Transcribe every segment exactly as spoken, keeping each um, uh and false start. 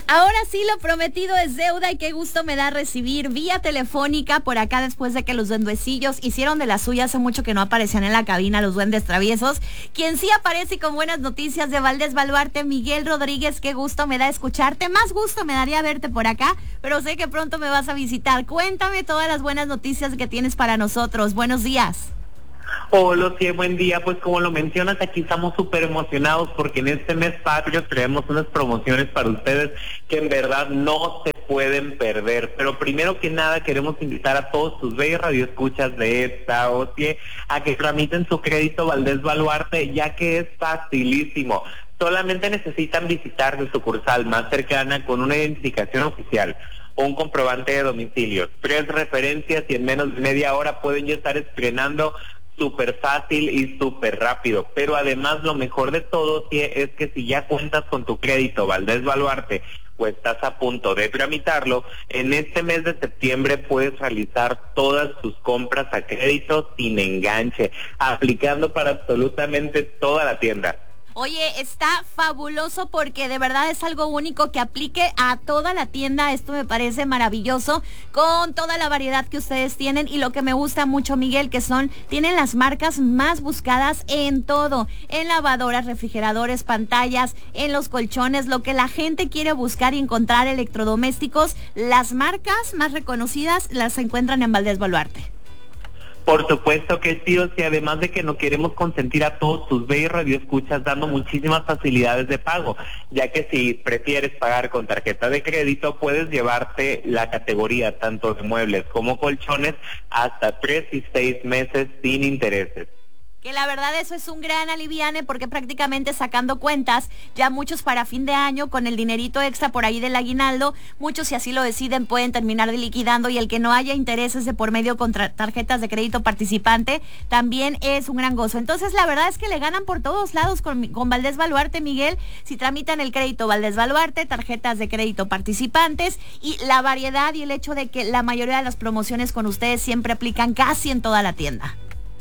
Ahora sí, lo prometido es deuda y qué gusto me da recibir vía telefónica por acá después de que los duendecillos hicieron de la suya. Hace mucho que no aparecían en la cabina los duendes traviesos. Quien sí aparece con buenas noticias de Valdés Baluarte, Miguel Rodríguez, qué gusto me da escucharte. Más gusto me daría verte por acá, pero sé que pronto me vas a visitar. Cuéntame todas las buenas noticias que tienes para nosotros. Buenos días. Hola, sí, buen día. Pues como lo mencionas, aquí estamos súper emocionados porque en este mes patrio traemos unas promociones para ustedes que en verdad no se pueden perder. Pero primero que nada queremos invitar a todos tus bellos radioescuchas de esta O C I E a que tramiten su crédito Valdés Baluarte, ya que es facilísimo. Solamente necesitan visitar su sucursal más cercana con una identificación oficial, un comprobante de domicilio, tres referencias y en menos de media hora pueden ya estar estrenando súper fácil y súper rápido. Pero además lo mejor de todo sí, es que si ya cuentas con tu crédito Valdés Baluarte o estás a punto de tramitarlo, en este mes de septiembre puedes realizar todas tus compras a crédito sin enganche, aplicando para absolutamente toda la tienda. Oye, está fabuloso porque de verdad es algo único que aplique a toda la tienda. Esto me parece maravilloso con toda la variedad que ustedes tienen y lo que me gusta mucho, Miguel, que son, tienen las marcas más buscadas en todo, en lavadoras, refrigeradores, pantallas, en los colchones, lo que la gente quiere buscar y encontrar electrodomésticos. Las marcas más reconocidas las encuentran en Valdés Baluarte. Por supuesto que sí, o sea, además de que no queremos consentir a todos tus bellos radioescuchas dando muchísimas facilidades de pago, ya que si prefieres pagar con tarjeta de crédito, puedes llevarte la categoría tanto de muebles como colchones hasta tres y seis meses sin intereses. Que la verdad eso es un gran aliviane porque prácticamente sacando cuentas, ya muchos para fin de año con el dinerito extra por ahí del aguinaldo, muchos si así lo deciden pueden terminar de liquidando y el que no haya intereses de por medio contra tarjetas de crédito participante también es un gran gozo. Entonces la verdad es que le ganan por todos lados con, con Valdés Baluarte, Miguel, si tramitan el crédito Valdés Baluarte, tarjetas de crédito participantes y la variedad y el hecho de que la mayoría de las promociones con ustedes siempre aplican casi en toda la tienda.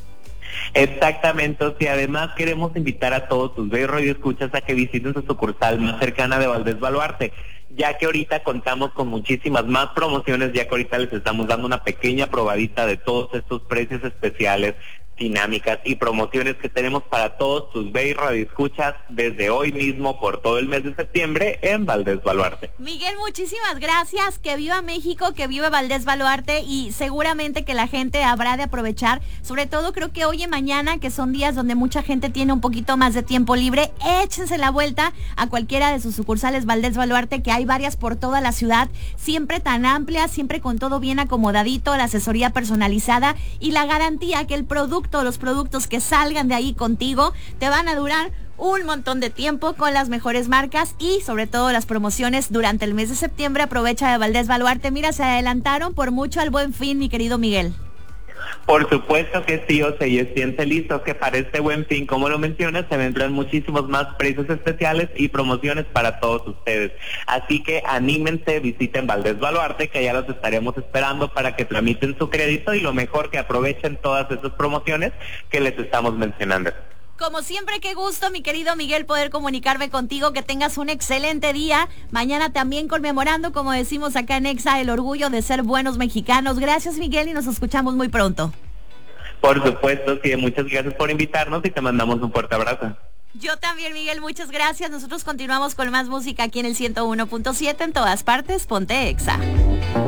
Exactamente, o sea, además queremos invitar a todos tus bellos radioescuchas a que visiten su sucursal más cercana de Valdés Baluarte, ya que ahorita contamos con muchísimas más promociones, ya que ahorita les estamos dando una pequeña probadita de todos estos precios especiales, dinámicas y promociones que tenemos para todos tus bellos radioescuchas desde hoy mismo por todo el mes de septiembre en Valdés Baluarte. Miguel, muchísimas gracias, que viva México, que viva Valdés Baluarte y seguramente que la gente habrá de aprovechar, sobre todo creo que hoy y mañana, que son días donde mucha gente tiene un poquito más de tiempo libre, échense la vuelta a cualquiera de sus sucursales Valdés Baluarte, que hay varias por toda la ciudad, siempre tan amplias, siempre con todo bien acomodadito, la asesoría personalizada y la garantía que el producto todos los productos que salgan de ahí contigo te van a durar un montón de tiempo con las mejores marcas y sobre todo las promociones durante el mes de septiembre. Aprovecha de Valdés Baluarte. Mira, se adelantaron por mucho al Buen Fin, mi querido Miguel. Por supuesto que sí, o sea, y siéntense listos que para este Buen Fin, como lo mencionas, se vendrán muchísimos más precios especiales y promociones para todos ustedes. Así que anímense, visiten Valdés Baluarte, que ya los estaremos esperando para que tramiten su crédito y lo mejor que aprovechen todas esas promociones que les estamos mencionando. Como siempre, qué gusto, mi querido Miguel, poder comunicarme contigo, que tengas un excelente día. Mañana también conmemorando, como decimos acá en Exa, el orgullo de ser buenos mexicanos. Gracias, Miguel, y nos escuchamos muy pronto. Por supuesto, sí, muchas gracias por invitarnos y te mandamos un fuerte abrazo. Yo también, Miguel, muchas gracias. Nosotros continuamos con más música aquí en el ciento uno punto siete, en todas partes, ponte Exa.